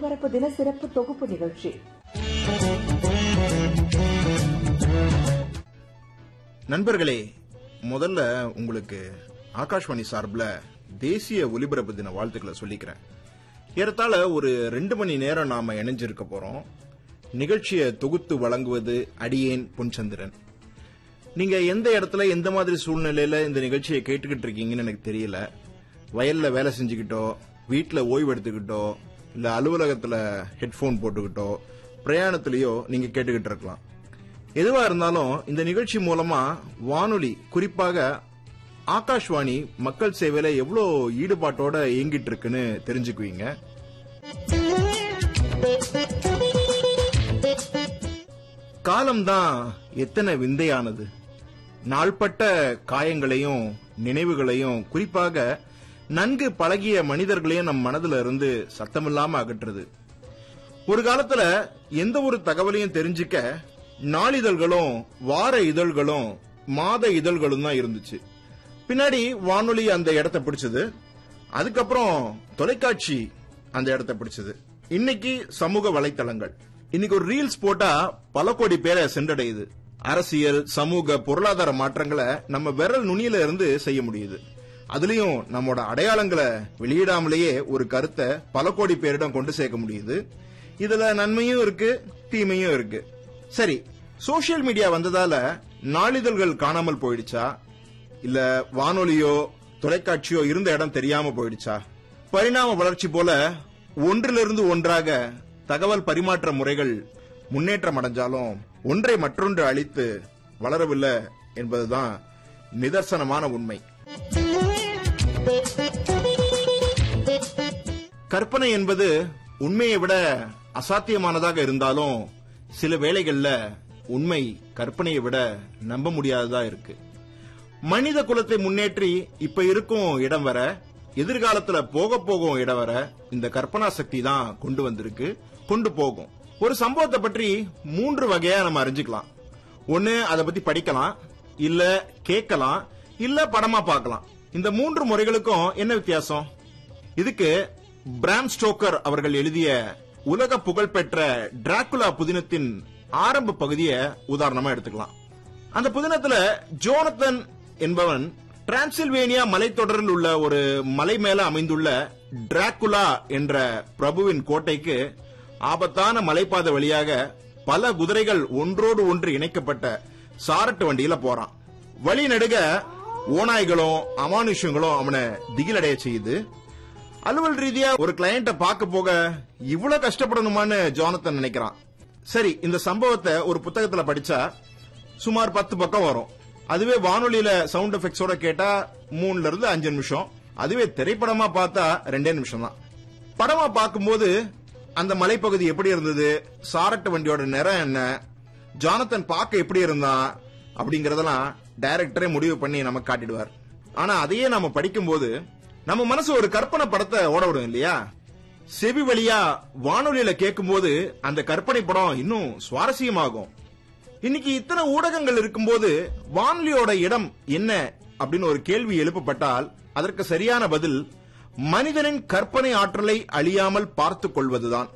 ஒலிபரப்பு தின சிறப்பு தொகுப்பு நிகழ்ச்சி. நண்பர்களே, முதல்ல உங்களுக்கு ஆகாஷ்வாணி சார்பில் தேசிய ஒலிபரப்பு தின வாழ்த்துக்களை சொல்லிக்கிறேன். ஏறத்தாழ ஒரு 2 மணி நேரம் நாம இணைஞ்சிருக்க போறோம். நிகழ்ச்சியை தொகுத்து வழங்குவது அடியேன் பொன்சந்திரன். நீங்க எந்த இடத்துல எந்த மாதிரி சூழ்நிலையில இந்த நிகழ்ச்சியை கேட்டுக்கிட்டு இருக்கீங்கன்னு எனக்கு தெரியல. வயல்ல வேலை செஞ்சுக்கிட்டோ, வீட்டுல ஓய்வு எடுத்துக்கிட்டோ, இல்ல அலுவலகத்துல ஹெட்போன் போட்டுக்கிட்டோ, பிரயாணத்திலேயோ நீங்க கேட்டுக்கிட்டு இருக்கலாம். எதுவா இருந்தாலும் இந்த நிகழ்ச்சி மூலமா வானொலி, குறிப்பாக ஆகாஷ்வாணி மக்கள் சேவையில எவ்வளவு ஈடுபாட்டோட இயங்கிட்டு இருக்குன்னு தெரிஞ்சுக்குவீங்க. காலம்தான் எத்தனை விந்தையானது. நாள்பட்ட காயங்களையும் நினைவுகளையும், குறிப்பாக நன்கு பழகிய மனிதர்களையும் நம் மனதில இருந்து சத்தமில்லாம அகற்றுது. ஒரு காலத்துல எந்த ஒரு தகவலையும் தெரிஞ்சுக்க நாளிதழ்களும் வார இதழ்களும் மாத இதழ்களும் தான் இருந்துச்சு. பின்னாடி வானொலி அந்த இடத்தை பிடிச்சது. அதுக்கப்புறம் தொலைக்காட்சி அந்த இடத்தை பிடிச்சது. இன்னைக்கு சமூக வலைத்தளங்கள். இன்னைக்கு ஒரு ரீல்ஸ் போட்டா பல கோடி பேரை சென்றடையுது. அரசியல், சமூக, பொருளாதார மாற்றங்களை நம்ம விரல் நுனியில இருந்து செய்ய முடியுது. அதுலயும் நம்மோட அடையாளங்களை வெளியிடாமலேயே ஒரு கருத்தை பல கோடி பேரிடம் கொண்டு சேர்க்க முடியுது. இதுல நன்மையும் இருக்கு, தீமையும் இருக்கு. சரி, சோசியல் மீடியா வந்ததால நாளிதழ்கள் காணாமல் போயிடுச்சா, இல்ல வானொலியோ தொலைக்காட்சியோ இருந்த இடம் தெரியாம போயிடுச்சா? பரிணாம வளர்ச்சி போல ஒன்றிலிருந்து ஒன்றாக தகவல் பரிமாற்ற முறைகள் முன்னேற்றம் அடைஞ்சாலும் ஒன்றை மற்றொன்று அழித்து வளரவில்லை என்பதுதான் நிதர்சனமான உண்மை. கற்பனை என்பது உண்மையை விட அசாத்தியமானதாக இருந்தாலும் சில வேளைகள்ல உண்மை கற்பனையை விட நம்ப முடியாததா இருக்கு. மனித குலத்தை முன்னேற்றி இப்ப இருக்கும் இடம் வர, எதிர்காலத்துல போக போகும் இடம் வர இந்த கற்பனா சக்தி தான் கொண்டு வந்திருக்கு, கொண்டு போகும். ஒரு சம்பவத்தை பற்றி 3 வகையா நம்ம அறிஞ்சுக்கலாம். ஒன்னு, அதை பத்தி படிக்கலாம், இல்ல கேட்கலாம், இல்ல படமா பார்க்கலாம். இந்த 3 முறைகளுக்கும் என்ன வித்தியாசம்? இதுக்கு பிராம் ஸ்டோக்கர் அவர்கள் எழுதிய உலக புகழ்பெற்ற டிராகுலா புதினத்தின் ஆரம்ப பகுதியை உதாரணமா எடுத்துக்கலாம். அந்த புதினத்துல ஜோனத்தன் என்பவன் டிரான்சில்வேனியா மலைத்தொடரில் உள்ள ஒரு மலை மேல அமைந்துள்ள டிராகுலா என்ற பிரபுவின் கோட்டைக்கு ஆபத்தான மலைப்பாதை வழியாக பல குதிரைகள் ஒன்றோடு ஒன்று இணைக்கப்பட்ட சாரட்டு வண்டியில போறான். வழி நெடுக ஓநாய்களும் அமானுஷங்களும் அவனை திகிலடைய செய்யுது. அலுவல் ரீதியா ஒரு கிளையண்ட பார்க்க போக இவ்வளவு கஷ்டப்படணுமான்னு ஜோனத்தன் நினைக்கிறான். சரி, இந்த சம்பவத்தை ஒரு புத்தகத்துல படிச்சா சுமார் 10 பக்கம் வரும். அதுவே வானொலியில சவுண்ட் எஃபெக்ட்ஸோட கேட்டா 3 இருந்து 5 நிமிஷம். அதுவே திரைப்படமா பார்த்தா 2 நிமிஷம் தான். படமா பார்க்கும்போது அந்த மலைப்பகுதி எப்படி இருந்தது, சாரட்டு வண்டியோட நிறம் என்ன, ஜானத்தன் பார்க்க எப்படி இருந்தான் அப்படிங்கறதெல்லாம் டைரக்டரே முடிவு பண்ணி நமக்கு காட்டிடுவார். ஆனா அதையே நாம படிக்கும்போது நம்ம மனசு ஒரு கற்பனை படத்தை ஓட விடும் இல்லையா? செவி வழியா வானொலியில கேட்கும்போது அந்த கற்பனை படம் இன்னும் சுவாரஸ்யமாகும். இன்னைக்கு இத்தனை ஊடகங்கள் இருக்கும்போது வானொலியோட இடம் என்ன அப்படின்னு ஒரு கேள்வி எழுப்பப்பட்டால் அதற்கு சரியான பதில் மனிதனின் கற்பனை ஆற்றலை அழியாமல் பார்த்துக் கொள்வதுதான்.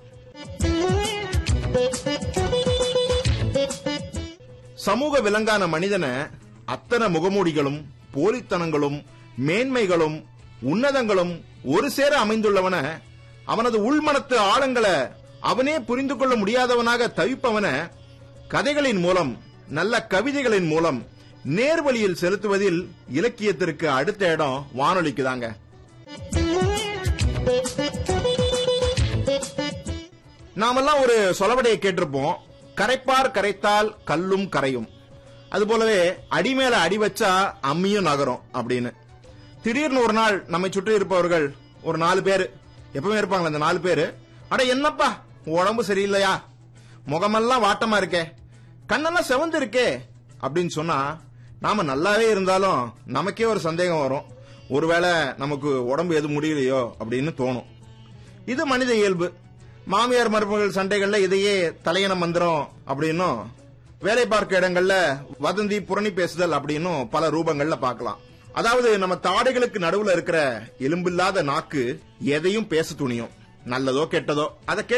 சமூக விலங்கான மனிதனை அத்தனை முகமூடிகளும் போலித்தனங்களும் மேன்மைகளும் உன்னதங்களும் ஒரு சேர அமைந்துள்ளவன, அவனது உள்மனத்து ஆழங்களை அவனே புரிந்து கொள்ள முடியாதவனாக தவிப்பவன கதைகளின் மூலம், நல்ல கவிதைகளின் மூலம் நேர்வழியில் செலுத்துவதில் இலக்கியத்திற்கு அடுத்த இடம் வானொலிக்கு தாங்க. நாமெல்லாம் ஒரு சொலவடையை கேட்டிருப்போம், கரைப்பார் கரைத்தால் கல்லும் கரையும். அதுபோலவே அடி மேல அடி வச்சா அம்மியும் நகரும் அப்படின்னு. திடீர்னு ஒரு நாள் நம்மை சுற்றி இருப்பவர்கள் ஒரு 4 பேரு, எப்பவுமே இருப்பாங்களா அந்த 4 பேரு, அட என்னப்பா உடம்பு சரியில்லையா, முகமெல்லாம் வாட்டமா இருக்கே, கண்ணெல்லாம் செவந்து இருக்கே அப்படின்னு சொன்னா நாம நல்லாவே இருந்தாலும் நமக்கே ஒரு சந்தேகம் வரும். ஒருவேளை நமக்கு உடம்பு எது முடியலையோ அப்படின்னு தோணும். இது மனித இயல்பு. மாமியார் மருமகள் சண்டைகள்ல இதையே தலையண மந்திரம் அப்படின்னும், வேலை பார்க்க இடங்கள்ல வதந்தி புரணி பேசுதல் அப்படின்னும் பல ரூபங்கள்ல பார்க்கலாம். அதாவது நம்ம தாடைகளுக்கு நடுவுல இருக்கிற எலும்பில்லாத நாக்கு எதையும் பேச துணியும், நல்லதோ கெட்டதோ அதை